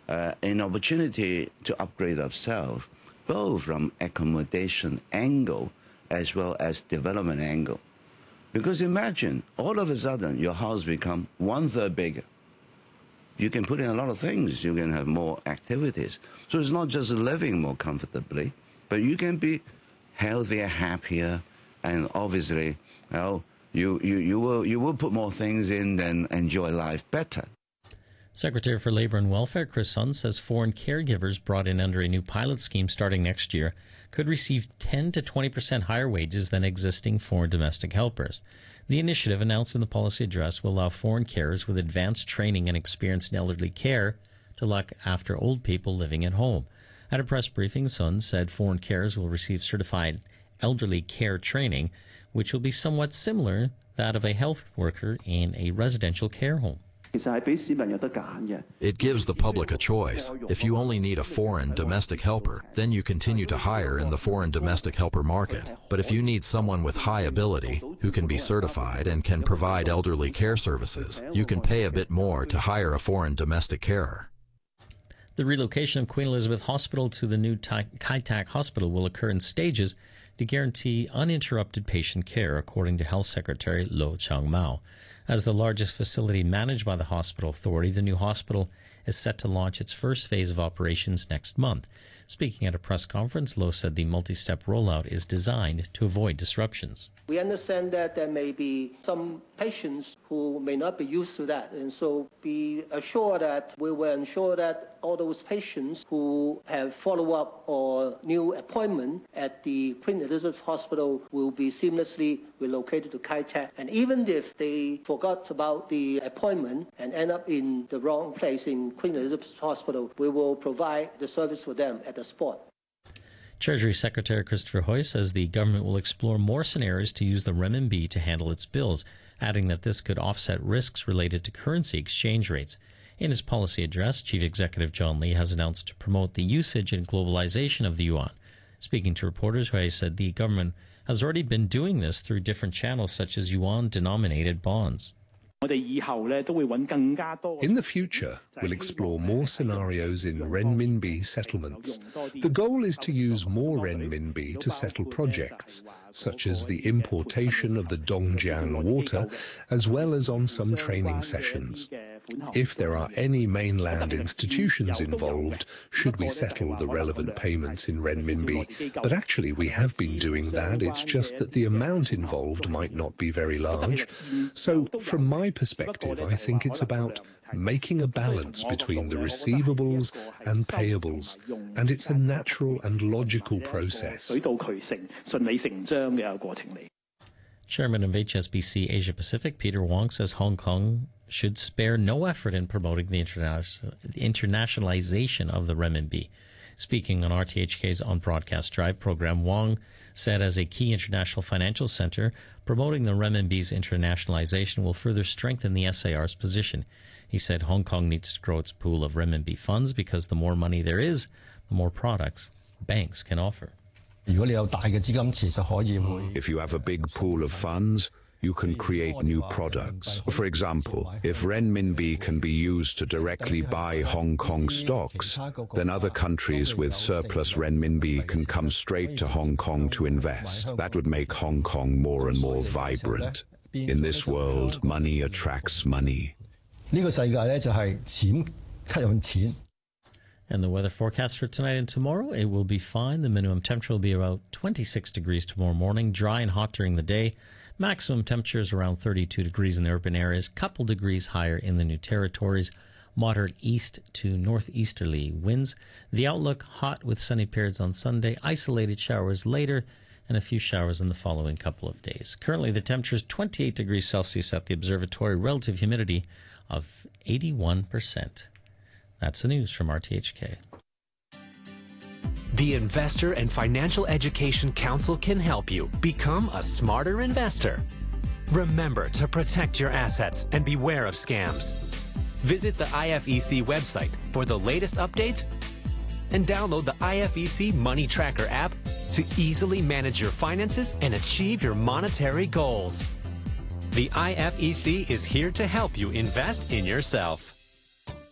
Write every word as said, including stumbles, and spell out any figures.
uh, an opportunity to upgrade ourselves, both from accommodation angle as well as development angle. Because imagine, all of a sudden, your house become one-third bigger. You can put in a lot of things. You can have more activities. So it's not just living more comfortably, but you can be healthier, happier, and obviously, you know, you, you, you, will, you will put more things in and enjoy life better. Secretary for Labour and Welfare Chris Sun says foreign caregivers brought in under a new pilot scheme starting next year could receive ten to twenty percent higher wages than existing foreign domestic helpers. The initiative, announced in the policy address, will allow foreign carers with advanced training and experience in elderly care to look after old people living at home. At a press briefing, Sun said foreign carers will receive certified elderly care training, which will be somewhat similar to that of a health worker in a residential care home. It gives the public a choice. If you only need a foreign domestic helper, then you continue to hire in the foreign domestic helper market. But if you need someone with high ability, who can be certified and can provide elderly care services, you can pay a bit more to hire a foreign domestic carer. The relocation of Queen Elizabeth Hospital to the new Kai Tak Hospital will occur in stages to guarantee uninterrupted patient care, according to Health Secretary Lo Chang-mao. As the largest facility managed by the hospital authority, the new hospital is set to launch its first phase of operations next month. Speaking at a press conference, Lo said the multi-step rollout is designed to avoid disruptions. We understand that there may be some patients who may not be used to that, and so be assured that we will ensure that all those patients who have follow-up or new appointment at the Queen Elizabeth Hospital will be seamlessly relocated to Kai Tak. And even if they forgot about the appointment and end up in the wrong place in Queen Elizabeth Hospital, we will provide the service for them at the spot. Treasury Secretary Christopher Hoy says the government will explore more scenarios to use the renminbi to handle its bills, adding that this could offset risks related to currency exchange rates. In his policy address, Chief Executive John Lee has announced to promote the usage and globalization of the yuan. Speaking to reporters, Hoy said the government has already been doing this through different channels such as yuan-denominated bonds. In the future, we'll explore more scenarios in renminbi settlements. The goal is to use more renminbi to settle projects, such as the importation of the Dongjiang water, as well as on some training sessions. If there are any mainland institutions involved, should we settle the relevant payments in renminbi? But actually, we have been doing that. It's just that the amount involved might not be very large. So, from my perspective, I think it's about making a balance between the receivables and payables, and it's a natural and logical process. Chairman of H S B C Asia Pacific, Peter Wong, says Hong Kong should spare no effort in promoting the, interna- the internationalization of the renminbi. Speaking on R T H K's On Broadcast Drive program, Wong said as a key international financial center, promoting the renminbi's internationalization will further strengthen the S A R's position. He said Hong Kong needs to grow its pool of renminbi funds because the more money there is, the more products banks can offer. If you have a big pool of funds, you can create new products. For example, if renminbi can be used to directly buy Hong Kong stocks, then other countries with surplus renminbi can come straight to Hong Kong to invest. That would make Hong Kong more and more vibrant. In this world, money attracts money. And the weather forecast for tonight and tomorrow, it will be fine. The minimum temperature will be about twenty-six degrees tomorrow morning, dry and hot during the day. Maximum temperatures around thirty-two degrees in the urban areas, couple degrees higher in the New Territories. Moderate east to northeasterly winds. The outlook, hot with sunny periods on Sunday, isolated showers later, and a few showers in the following couple of days. Currently, the temperature is twenty-eight degrees Celsius at the observatory, relative humidity of eighty-one percent. That's the news from R T H K. The Investor and Financial Education Council can help you become a smarter investor. Remember to protect your assets and beware of scams. Visit the I F E C website for the latest updates and download the I F E C Money Tracker app to easily manage your finances and achieve your monetary goals. The I F E C is here to help you invest in yourself.